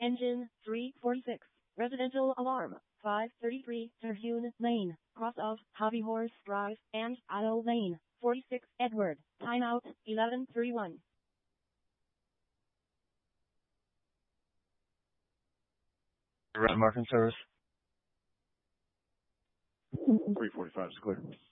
Engine 346. Residential alarm 533 Terhune Lane, cross of Hobby Horse Drive and Idle Lane, 46 Edward. Timeout 11:31. Route marking service. 345 is clear.